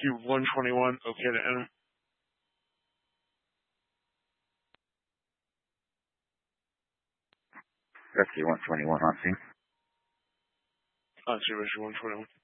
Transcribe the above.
Rescue 121, okay to enter. Rescue 121 on scene. On scene, Rescue 121.